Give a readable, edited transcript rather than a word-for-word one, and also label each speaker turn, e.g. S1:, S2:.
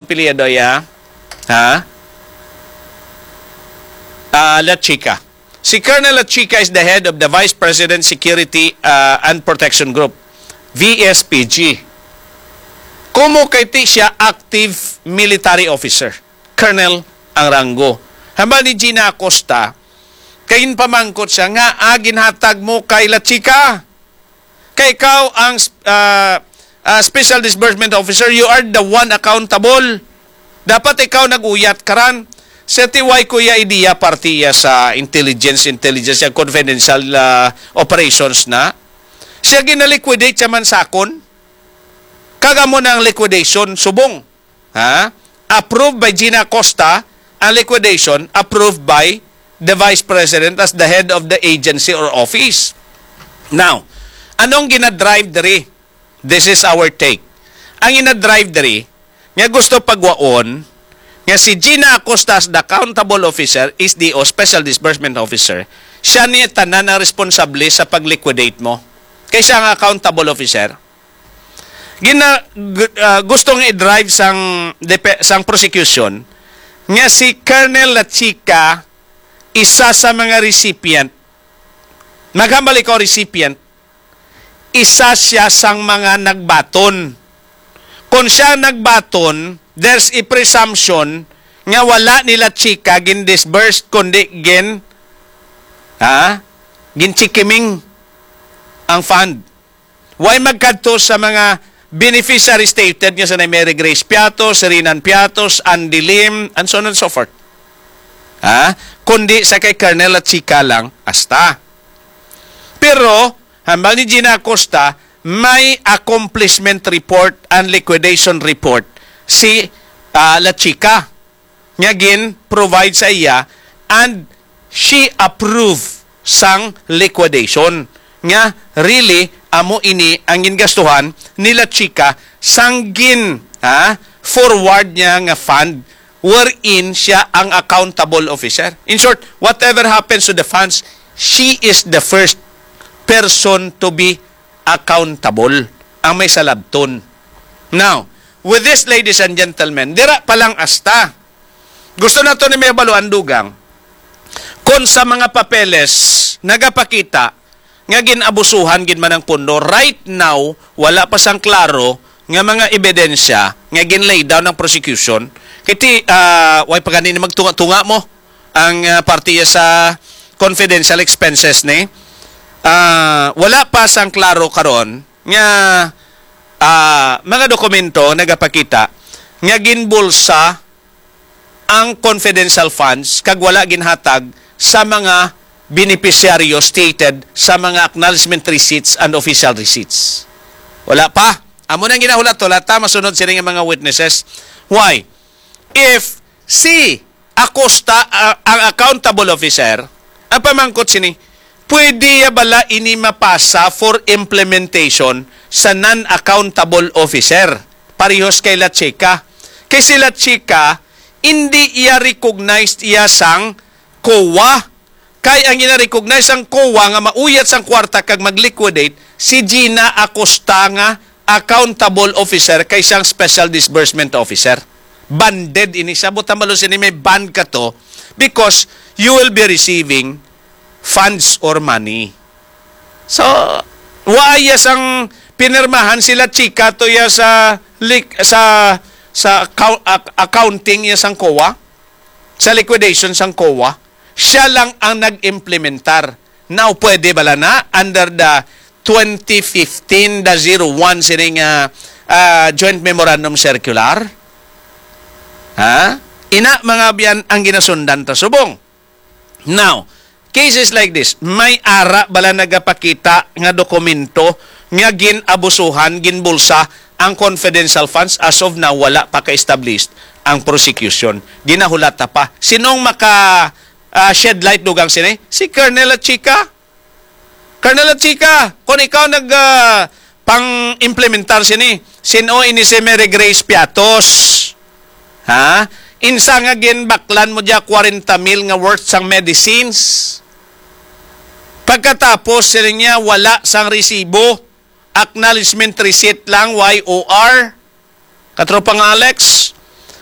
S1: apelyido ya? Ha? La Chica. Si Colonel La Chica is the head of the Vice President Security and Protection Group, VSPG. Kumo kay ti siya active military officer. Colonel ang ranggo. Hamba ni Gina Acosta, kayin pamangkot siya nga, ginhatag mo kay La Chica. Kay ikaw ang Special Disbursement Officer, you are the one accountable. Dapat ikaw nag-uyat karan. Sa tiway kuya idea partiya sa intelligence yung confidential operations na. Siya ginaliquidate siya man sakon. Kagamo ng liquidation, subong. Ha? Approved by Gina Acosta, ang liquidation approved by the Vice President as the head of the agency or office. Now, anong ginadrive diri? This is our take. Ang ginadrive diri, nga gusto pagwaon, nga si Gina Acosta as the accountable officer, SDO, Special Disbursement Officer, siya niya tanan na responsable sa pag-liquidate mo. Kaya siya ang accountable officer. Gustong i-drive sang prosecution, nga si Colonel La Chica, isa sa mga recipient, maghambal ikaw recipient, isa siya sang mga nagbaton. Kung siya nagbaton, there's a presumption nga wala nila Chica gin-disbursed kundi gin-chikiming ang fund. Why magkadto sa mga beneficiary stated nga sa Mary Grace Piatos, Serinan Piatos, Andy Lim, and so on and so forth. Kundi sa kay Colonel La Chica lang hasta. Pero, hambal ni Gina Acosta, may accomplishment report and liquidation report si La Chica. Nga provide sa iya and she approve sang liquidation. Nga really, amo ini ang gingastuhan ni La Chica sang forward niya nga fund wherein siya ang accountable officer. In short, whatever happens to the funds, she is the first person to be accountable, ang may salabton. Now, with this, ladies and gentlemen, dira palang asta. Gusto na to ni may baluan dugang. Kung sa mga papeles, nagapakita, nga ginabusuhan ginmanang pundo, right now, wala pa sang klaro, nga mga ebidensya, nga ginlay down ng prosecution, kiti, way pa ganini magtunga-tunga mo, ang partiya sa confidential expenses ni, wala pa sang klaro karon nga mga dokumento nagapakita nga ginbulsa ang confidential funds kag wala ginhatag sa mga beneficiaryo stated sa mga acknowledgement receipts and official receipts. Wala pa. Amo nang ginahulat to lata masunod sila nga mga witnesses. Why? If si Acosta ang accountable officer, ang pamangkot sini, pwede ya bala ini mapasa for implementation sa non-accountable officer. Parehos kay La Chica. Kay si La Chica, hindi iya recognized iya sang COA. Kay ang ina-recognize ang COA nga mauyat sang kwarta kag mag-liquidate, si Gina Acosta nga accountable officer kay siyang special disbursement officer. Banded ini siya. Butamalo sini may band ka to because you will be receiving funds or money. So, waya sang pinirmahan sila Chica to ya sa accounting ya sang COA, sa liquidation sang COA. Siya lang ang nag-implementar. Now, pwede bala na under the 2015-01 sining Joint Memorandum Circular? Ina mga biyan ang ginasundan ta subong. Now, cases like this, may ara bala nagapakita nga dokumento nga ginabusuhan, ginbulsa ang confidential funds. As of now, wala pa ka-established ang prosecution. Ginahulata pa. Sinong shed light dugang sini? Si Colonel La Chica. Colonel La Chica, kung ikaw pang-implementar sini, sino ini si Mary Grace Piatos? Insa nga ginbaklan mo dya 40,000 nga worth sang medicines. Pagkatapos sila niya wala sang resibo, acknowledgement receipt lang, YOR. Katropang Alex,